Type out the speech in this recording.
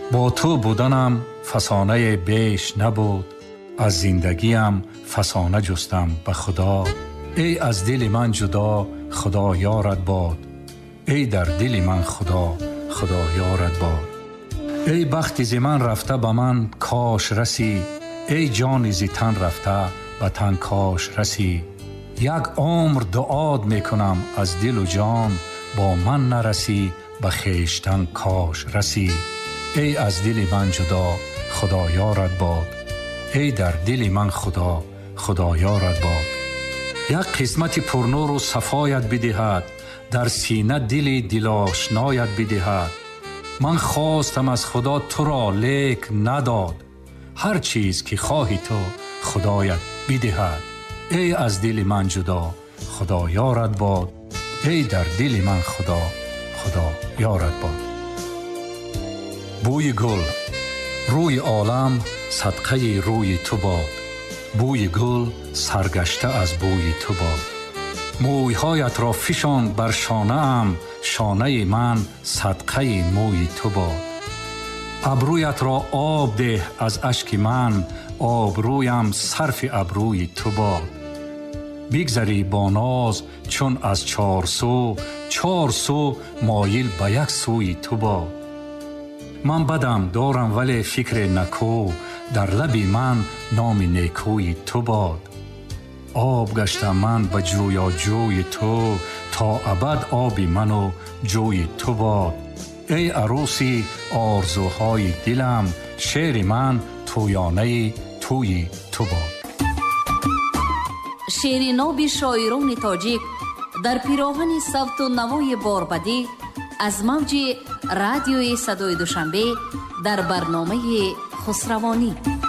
با تو بودنم فسانه بیش نبود، از زندگیم فسانه جستم به خدا. ای از دل من جدا خدا یارت باد، ای در دل من خدا خدا یارت باد. ای بخت ز من رفته به من کاش رسی، ای جان ز تن رفته به تن کاش رسی. یک عمر دعات میکنم از دل و جان، با من نرسی به خویشتن کاش رسی. ای از دل من جدا خدا یارت باد، ای در دل من خدا خدا یارت باد. یک قسمت پرنور و صفایت بدهد، در سینه دل دلاشنایت بدهد. من خواستم از خدا تو را لیک نداد، هر چیز که خواهی تو خدایت بدهد. ای از دل من جدا خدا یارت باد، ای در دل من خدا خدا یارت باد. بوی گل روی عالم صدقه روی تو باد، بوی گل سرگشته از بوی تو باد. مویهایت را فشان بر شانه ام، شانه من صدقه موی تو باد. ابرویت را آب ده از اشک من، آبرویم صرف ابروی تو باد. بگذری با ناز چون از چار سو مایل به یک سوی تو باد. من بدم دارم ولی فکر نکو، در لب من نام نیکوی تو باد. آب گشتم من به جویا جوی تو، تا ابد آبی من و جوی تو باد. ای عروسی آرزوهای دلم، شعر من تویانه توی تو باد. شعر ناب شاعران تاجیک در پیراهن صوت و نوای باربدی از موج رادیوی صدای دوشنبه در برنامه خسروانی.